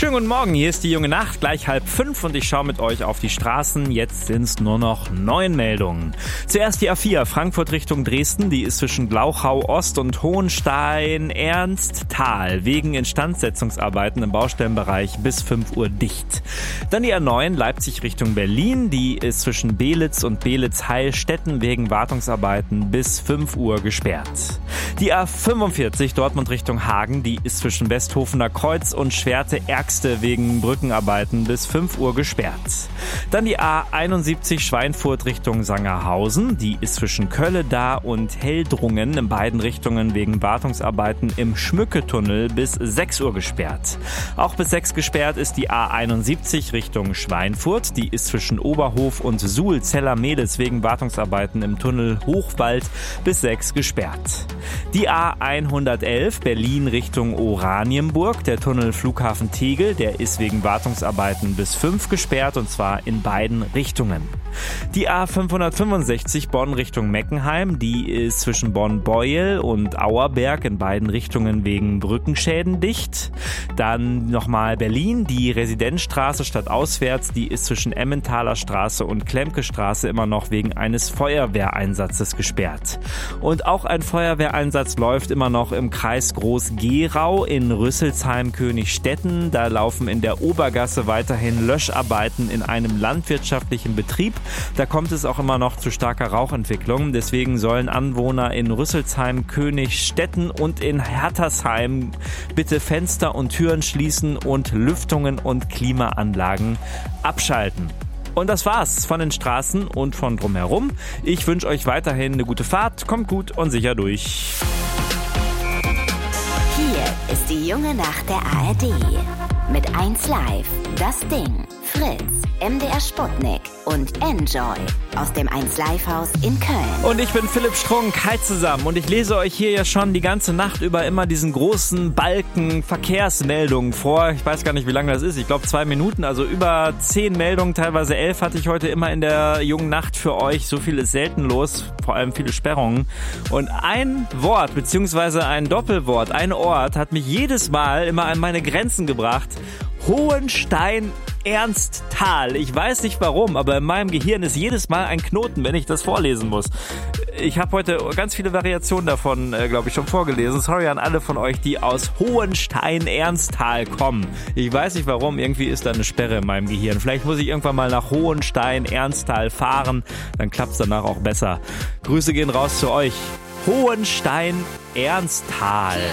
Schönen guten Morgen, hier ist die junge Nacht, gleich 4:30 und ich schaue mit euch auf die Straßen. Jetzt sind es nur noch 9 Meldungen. Zuerst die A4, Frankfurt Richtung Dresden, die ist zwischen Glauchau Ost und Hohenstein-Ernstthal wegen Instandsetzungsarbeiten im Baustellenbereich bis 5 Uhr dicht. Dann die A9, Leipzig Richtung Berlin, die ist zwischen Belitz und Belitz-Heilstätten wegen Wartungsarbeiten bis 5 Uhr gesperrt. Die A45, Dortmund Richtung Hagen, die ist zwischen Westhofener Kreuz und Schwerte-Ergste wegen Brückenarbeiten bis 5 Uhr gesperrt. Dann die A71 Schweinfurt Richtung Sangerhausen, die ist zwischen Kölle-Da und Heldrungen in beiden Richtungen wegen Wartungsarbeiten im Schmücketunnel bis 6 Uhr gesperrt. Auch bis 6 gesperrt ist die A71 Richtung Schweinfurt, die ist zwischen Oberhof und Suhl-Zellermedes wegen Wartungsarbeiten im Tunnel Hochwald bis 6 gesperrt. Die A111 Berlin Richtung Oranienburg, der Tunnel Flughafen Tegel, der ist wegen Wartungsarbeiten bis 5 gesperrt und zwar in beiden Richtungen. Die A565 Bonn Richtung Meckenheim, die ist zwischen Bonn-Beuel und Auerberg in beiden Richtungen wegen Brückenschäden dicht. Dann nochmal Berlin, die Residenzstraße stadtauswärts, die ist zwischen Emmentaler Straße und Klemke-Straße immer noch wegen eines Feuerwehreinsatzes gesperrt. Und auch ein Feuerwehreinsatz läuft immer noch im Kreis Groß-Gerau in Rüsselsheim-Königstetten. Da laufen in der Obergasse weiterhin Löscharbeiten in einem landwirtschaftlichen Betrieb. Da kommt es auch immer noch zu starker Rauchentwicklung. Deswegen sollen Anwohner in Rüsselsheim, Königstetten und in Hertersheim bitte Fenster und Türen schließen und Lüftungen und Klimaanlagen abschalten. Und das war's von den Straßen und von drumherum. Ich wünsche euch weiterhin eine gute Fahrt. Kommt gut und sicher durch. Hier ist die junge Nacht der ARD. Mit 1Live, Das Ding, Fritz, MDR Sputnik und Enjoy aus dem 1Live-Haus in Köln. Und ich bin Philipp Strunk, hi zusammen. Und ich lese euch hier ja schon die ganze Nacht über immer diesen großen Balken Verkehrsmeldungen vor. Ich weiß gar nicht, wie lange das ist. Ich glaube 2 Minuten, also über 10 Meldungen, teilweise 11 hatte ich heute immer in der jungen Nacht für euch. So viel ist selten los, vor allem viele Sperrungen. Und ein Wort, beziehungsweise ein Doppelwort, ein Ort hat mich jedes Mal immer an meine Grenzen gebracht. Hohenstein-Ernstthal. Ich weiß nicht warum, aber in meinem Gehirn ist jedes Mal ein Knoten, wenn ich das vorlesen muss. Ich habe heute ganz viele Variationen davon, glaube ich, schon vorgelesen. Sorry an alle von euch, die aus Hohenstein-Ernstthal kommen. Ich weiß nicht warum, irgendwie ist da eine Sperre in meinem Gehirn. Vielleicht muss ich irgendwann mal nach Hohenstein-Ernstthal fahren, dann klappt's danach auch besser. Grüße gehen raus zu euch. Hohenstein-Ernstthal.